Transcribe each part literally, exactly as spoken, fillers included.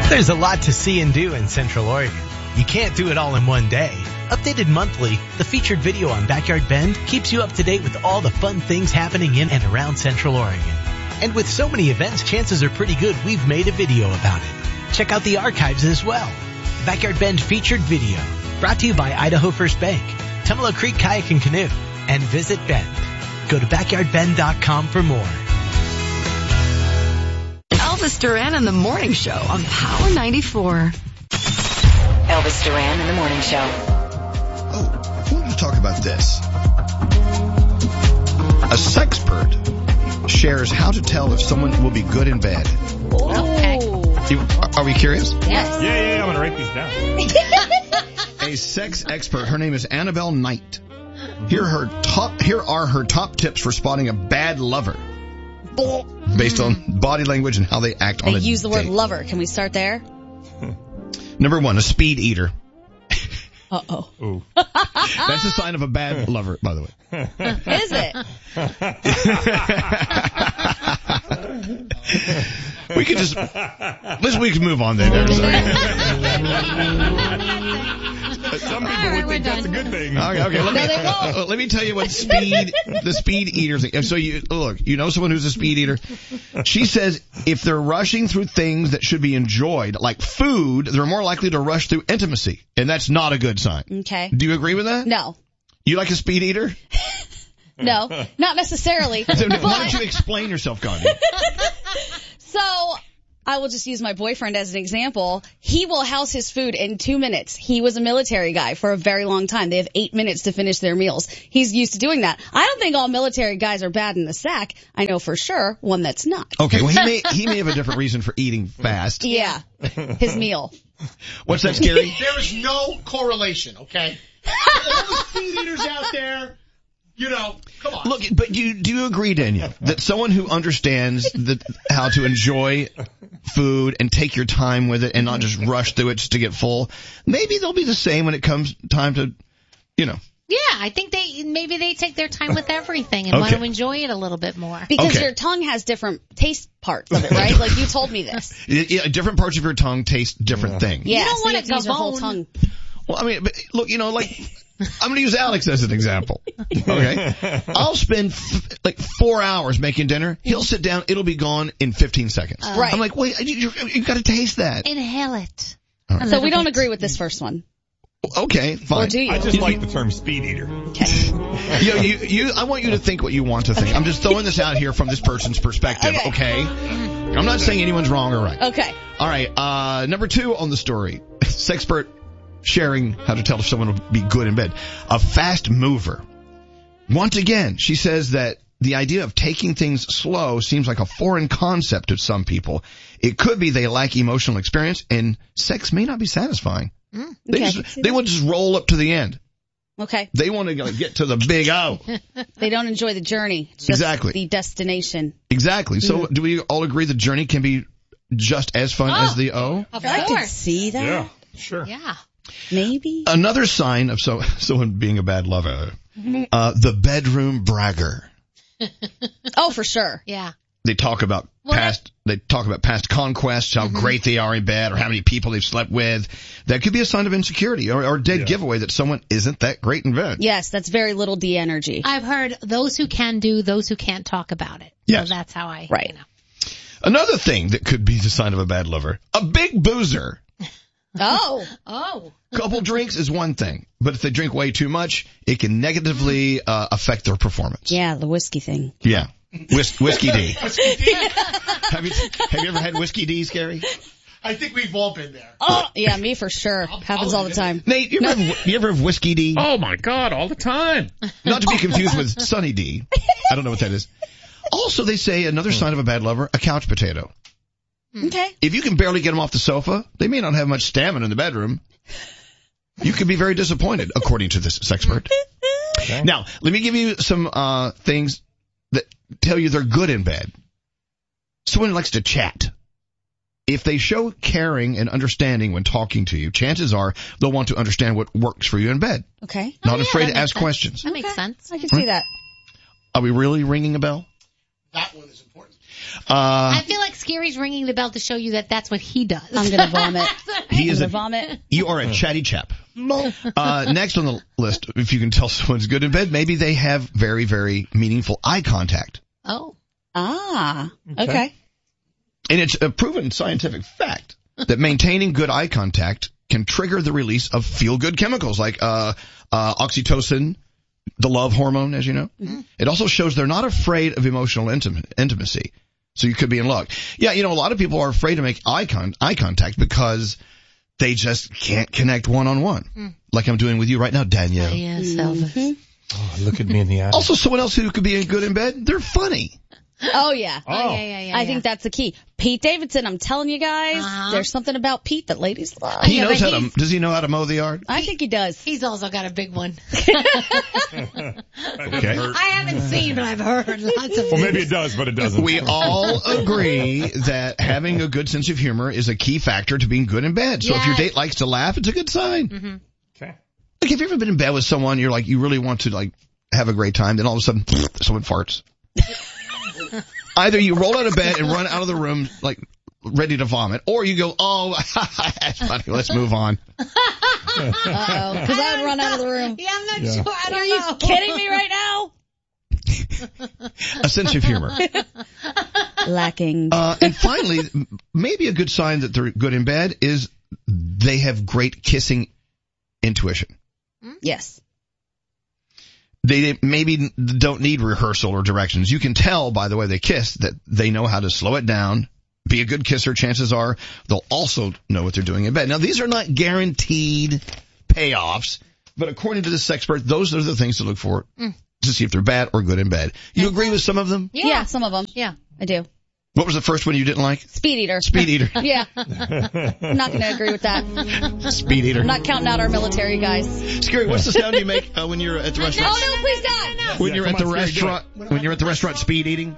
There's a lot to see and do in Central Oregon. You can't do it all in one day. Updated monthly, the featured video on Backyard Bend keeps you up to date with all the fun things happening in and around Central Oregon. And with so many events, chances are pretty good we've made a video about it. Check out the archives as well. Backyard Bend featured video, brought to you by Idaho First Bank, Tumalo Creek Kayak and Canoe, and Visit Bend. Go to backyard bend dot com for more. Elvis Duran in the Morning Show on Power ninety-four. Elvis Duran in the Morning Show. Oh, I wanted to talk about this. A sexpert shares how to tell if someone will be good in bed. Okay. You, are we curious? Yes. Yeah, yeah, yeah, I'm going to write these down. A sex expert, her name is Annabelle Knight. Here are her top, here are her top tips for spotting a bad lover. Based on body language and how they act They on a use the word date. lover. Can we start there? Number one, a speed eater. Uh-oh. Ooh. That's a sign of a bad lover, by the way. Is it? We could just, let's, we can move on then. Some people would think that's a good thing. Okay, okay. Let me, No, they won't. uh, let me tell you what speed, the speed eaters. So you, look, you know someone who's a speed eater? She says if they're rushing through things that should be enjoyed, like food, they're more likely to rush through intimacy. And that's not a good sign. Okay. Do you agree with that? No. You like a speed eater? No, not necessarily. So why But- don't you explain yourself, Gandhi? So, I will just use my boyfriend as an example. He will house his food in two minutes. He was a military guy for a very long time. They have eight minutes to finish their meals. He's used to doing that. I don't think all military guys are bad in the sack. I know for sure one that's not. Okay, well, he may, he may have a different reason for eating fast. Yeah. His meal. What's that, Scary? There is no correlation, okay? All the speed eaters out there, you know, come on. Look, but you do you agree, Daniel, that someone who understands the, how to enjoy food and take your time with it and not just rush through it just to get full, maybe they'll be the same when it comes time to, you know. Yeah, I think they maybe they take their time with everything and Okay. want to enjoy it a little bit more. Because Okay. your tongue has different taste parts of it, right? Like you told me this. Yeah, yeah, different parts of your tongue taste different things. Yeah, You don't so want you have it to use your whole gabon. tongue. Well, I mean, but look, you know, like, I'm going to use Alex as an example. Okay? I'll spend f- like four hours making dinner. He'll sit down. It'll be gone in fifteen seconds. Right. I'm like, wait, you, you, you got to taste that. Inhale it. All right. So we don't agree with this first one. Okay, fine. Or do you? I just like the term speed eater. You, know, you, you, I want you to think what you want to think. I'm just throwing this out here from this person's perspective, Okay. okay? I'm not saying anyone's wrong or right. Okay. All right, uh, number two on the story. Sexpert sharing how to tell if someone will be good in bed. A fast mover. Once again, she says that the idea of taking things slow seems like a foreign concept to some people. It could be they lack emotional experience and sex may not be satisfying. They, Okay. just, they want to just roll up to the end. Okay. They want to get to the big O. They don't enjoy the journey. It's just Exactly. the destination. Exactly. So do we all agree the journey can be just as fun as the O? Of I could course. see that. Yeah, sure. Yeah. Maybe. Another sign of so, someone being a bad lover, uh, the bedroom bragger. Oh, for sure. Yeah. They talk about Well, past, they talk about past conquests, how great they are in bed, or how many people they've slept with. That could be a sign of insecurity or, or a dead Yeah. giveaway that someone isn't that great in bed. Yes, that's very little D energy. I've heard those who can do, those who can't talk about it. Yes. So that's how I, Right. you know. Another thing that could be the sign of a bad lover, a big boozer. Oh. Oh. Couple drinks is one thing, but if they drink way too much, it can negatively uh, affect their performance. Yeah, the whiskey thing. Yeah. Whis- whiskey D. have you have you ever had whiskey D, Scary? I think we've all been there. Oh, yeah, me for sure. Happens all the time. Nate, you ever have, you ever have whiskey D? Oh my God, all the time. Not to be confused with Sunny D. I don't know what that is. Also, they say another sign of a bad lover, a couch potato. Okay. If you can barely get them off the sofa, they may not have much stamina in the bedroom. You could be very disappointed, according to this sexpert. Okay. Now, let me give you some uh things that tell you they're good in bed. Someone who likes to chat. If they show caring and understanding when talking to you, chances are they'll want to understand what works for you in bed. Okay. Not Oh, yeah, afraid that to makes ask sense. questions. That makes Okay. sense. I can see that. Are we really ringing a bell? that one is important. Uh, I feel like Scary's ringing the bell to show you that that's what he does. I'm gonna vomit. he is I'm a gonna vomit. You are a chatty chap. Uh, next on the list, if you can tell someone's good in bed, maybe they have very, very meaningful eye contact. Oh. Ah. Okay. And it's a proven scientific fact that maintaining good eye contact can trigger the release of feel-good chemicals like uh, uh, oxytocin, the love hormone, as you know. Mm-hmm. It also shows they're not afraid of emotional intim- intimacy. So you could be in luck. Yeah, you know, a lot of people are afraid to make eye, con- eye contact because they just can't connect one-on-one. Mm. Like I'm doing with you right now, Danielle. Oh, yes, Elvis. Mm-hmm. Oh, look at me in the eye. Also, someone else who could be good in bed, they're funny. Oh, yeah. Oh, yeah, yeah, yeah. I yeah. think that's the key. Pete Davidson, I'm telling you guys, uh-huh. there's something about Pete that ladies love. He Yeah, knows how he's- to, does he know how to mow the yard? I think he does. He's also got a big one. Okay. I haven't seen, but I've heard lots of Well, maybe it does, but it doesn't. We all agree that having a good sense of humor is a key factor to being good in bed. So if your Yes. date likes to laugh, it's a good sign. Mm-hmm. Okay. Like, have you ever been in bed with someone, you're like, you really want to, like, have a great time, then all of a sudden, someone farts? Either you roll out of bed and run out of the room, like, ready to vomit, or you go, oh, that's funny, let's move on. Uh-oh. Because I would run out of the room. Yeah, I'm not Yeah. sure. I don't Are you know. kidding me right now? A sense of humor. Lacking. Uh, and finally, maybe a good sign that they're good in bed is they have great kissing intuition. Yes. They maybe don't need rehearsal or directions. You can tell by the way they kiss that they know how to slow it down. Be a good kisser. Chances are they'll also know what they're doing in bed. Now, these are not guaranteed payoffs, but according to this expert, those are the things to look for mm. to see if they're bad or good in bed. You agree with some of them? Yeah, yeah some of them. Yeah. I do. What was the first one you didn't like? Speed Eater. Speed Eater. Yeah. I'm not going to agree with that. Speed Eater. I'm not counting out our military guys. Scary, what's the sound you make uh, when you're at the restaurant? Oh, no, please God. When Yeah, you're at come the on, Scary, do restaurant, when you're at the restaurant speed eating?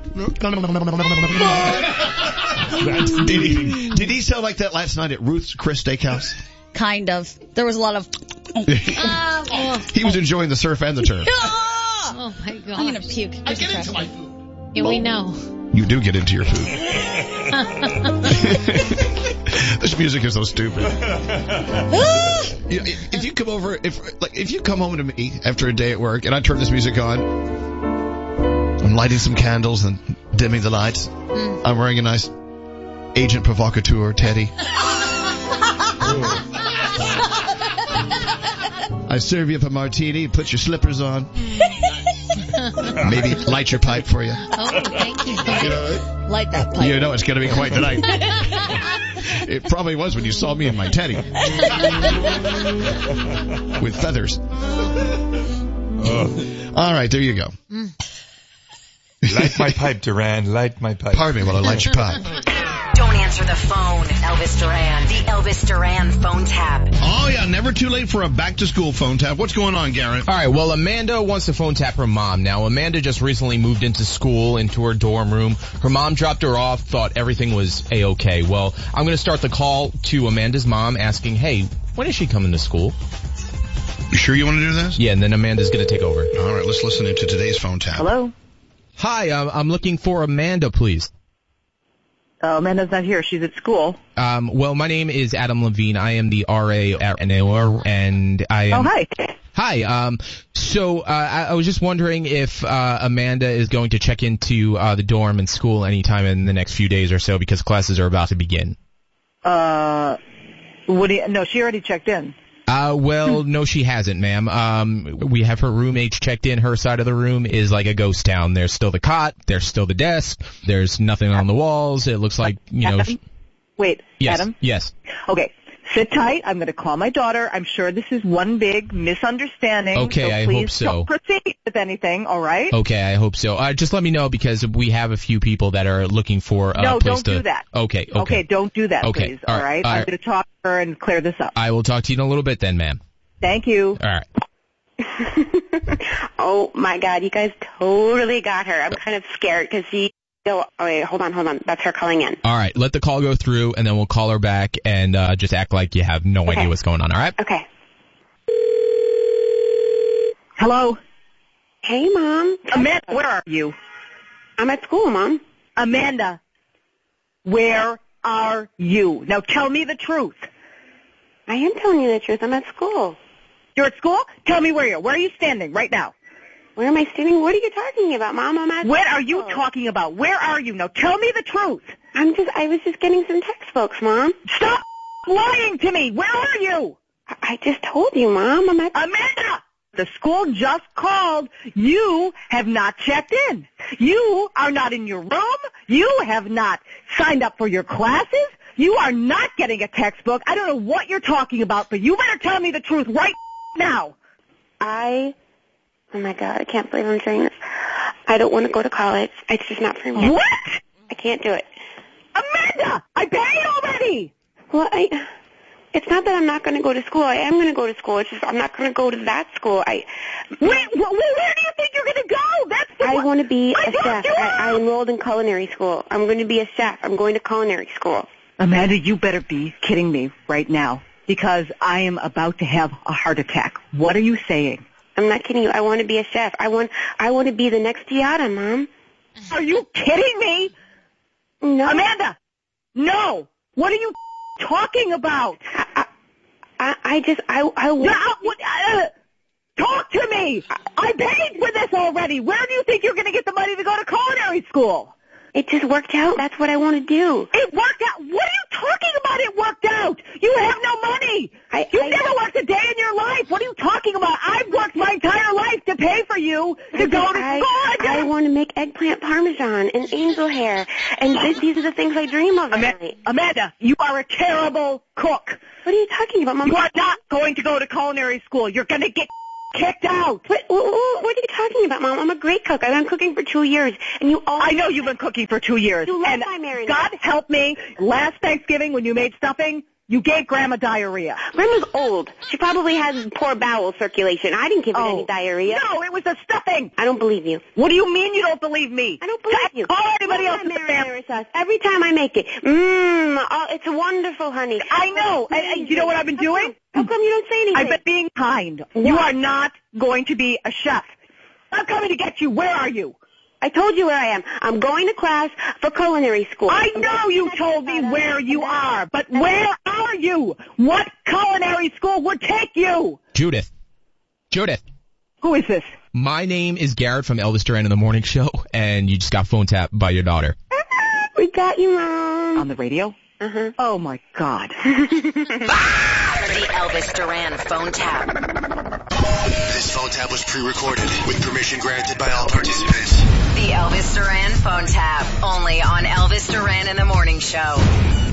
That's Did he, did he sound like that last night at Ruth's Chris Steakhouse? Kind of. There was a lot of... Uh, oh, He was enjoying the surf and the turf. oh, my God. I'm going to puke. I get into my food. Yeah, we know. You do get into your food. This music is so stupid. You know, if you come over, if like if you come home to me after a day at work and I turn this music on, I'm lighting some candles and dimming the lights. Mm. I'm wearing a nice Agent Provocateur teddy. I serve you up a martini, put your slippers on. Maybe light your pipe for you. Oh, thank you. You know, Light that pipe. you know it's going to be quite the night. It probably was when you saw me in my teddy. With feathers. Uh, all right, there you go. Mm. Light my pipe, Duran. Light my pipe. Pardon me while I light your pipe. Don't answer the phone. Elvis Duran. The Elvis Duran phone tap. Oh, yeah, never too late for a back-to-school phone tap. What's going on, Garrett? All right, well, Amanda wants to phone tap her mom. Now, Amanda just recently moved into school, into her dorm room. Her mom dropped her off, thought everything was A-okay. Well, I'm going to start the call to Amanda's mom asking, hey, when is she coming to school? You sure you want to do this? Yeah, and then Amanda's going to take over. All right, let's listen into today's phone tap. Hello? Hi, um, I'm looking for Amanda, please. Uh, Amanda's not here. She's at school. Um, well, my name is Adam Levine. I am the R A at N A R, and I am... Oh, hi. Hi. Um, so uh, I, I was just wondering if uh, Amanda is going to check into uh, the dorm and school anytime in the next few days or so because classes are about to begin. Uh, what do you, no, she already checked in. Uh, well, no, she hasn't, ma'am. Um, we have her roommates checked in. Her side of the room is like a ghost town. There's still the cot. There's still the desk. There's nothing on the walls. It looks like, you know. Adam? Wait, Yes. Adam? Yes. Okay. Sit tight. I'm going to call my daughter. I'm sure this is one big misunderstanding. Okay, so I please hope so. Don't proceed with anything, all right? Okay, I hope so. Uh, just let me know because we have a few people that are looking for a No, place don't to. do that. Okay. Okay. Okay, don't do that, Okay, please, all all right, right? all I'm right. going to talk to her and clear this up. I will talk to you in a little bit then, ma'am. Thank you. All right. Oh my God, you guys totally got her. I'm kind of scared because she. Oh, wait, hold on, hold on. That's her calling in. All right. Let the call go through, and then we'll call her back and uh, just act like you have no Okay. idea what's going on. All right. Okay. Hello? Hey, Mom. Amanda, where are you? I'm at school, Mom. Amanda, where are you? Now tell me the truth. I am telling you the truth. I'm at school. You're at school? Tell me where you are. Where are you standing right now? Where am I standing? What are you talking about, Mom? I'm at What school. are you talking about? Where are you? Now tell me the truth. I'm just, I was just getting some textbooks, Mom. Stop lying to me. Where are you? I, I just told you, Mom. I'm at... Amanda! The school just called. You have not checked in. You are not in your room. You have not signed up for your classes. You are not getting a textbook. I don't know what you're talking about, but you better tell me the truth right now. I... Oh, my God. I can't believe I'm saying this. I don't want to go to college. It's just not for me. What? I can't do it. Amanda! I paid already! Well, I... It's not that I'm not going to go to school. I am going to go to school. It's just I'm not going to go to that school. I. Wait, where, where do you think you're going to go? That's the I want to be I a chef. I, I enrolled in culinary school. I'm going to be a chef. I'm going to culinary school. Amanda, you better be kidding me right now because I am about to have a heart attack. What are you saying? I'm not kidding you. I want to be a chef. I want. I want to be the next Giada, Mom. Are you kidding me? No, Amanda. No. What are you talking about? I, I, I just, I, I want... No, what, uh, talk to me! I paid for this already! Where do you think you're going to get the money to go to culinary school? It just worked out. That's what I want to do. It worked out? What are you talking about it worked out? You have no money! I, You've I, never worked a day in your life! What are you talking about? I've worked my entire life to pay for you to I go to I, school! I, I want to make eggplant parmesan and angel hair, and th- these are the things I dream of. Amanda, Amanda, you are a terrible cook. What are you talking about, Mom? You are not going to go to culinary school. You're going to get kicked out. What, what, what are you talking about, Mom? I'm a great cook. I've been cooking for two years, and you always... I know you've been cooking for two years. You love and my marinade. God help me, last Thanksgiving when you made stuffing, you gave Grandma diarrhea. Grandma's old. She probably has poor bowel circulation. I didn't give her Oh. any diarrhea. No, it was the stuffing. I don't believe you. What do you mean you don't believe me? I don't believe Call you. anybody else Love in my the family. marinara sauce. Every time I make it, mmm, oh, it's wonderful, honey. I know. And, and you know what I've been How doing? come, how come you don't say anything? I've been being kind. You are not going to be a chef. I'm coming to get you. Where are you? I told you where I am. I'm going to class for culinary school. I know you told me where you are, but where are you? What culinary school would take you? Judith. Judith. Who is this? My name is Garrett from Elvis Duran in the Morning Show, and you just got phone tapped by your daughter. We got you, Mom. On the radio? Uh-huh. Oh, my God. The Elvis Duran phone tap. This phone tap was pre-recorded with permission granted by all participants. The Elvis Duran phone tap. Only on Elvis Duran in the Morning Show.